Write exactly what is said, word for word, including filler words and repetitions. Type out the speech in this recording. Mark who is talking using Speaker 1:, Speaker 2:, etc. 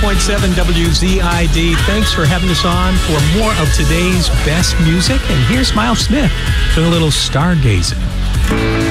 Speaker 1: point seven W Z I D. Thanks for having us on for more of today's best music. And here's Miles Smith doing a little stargazing.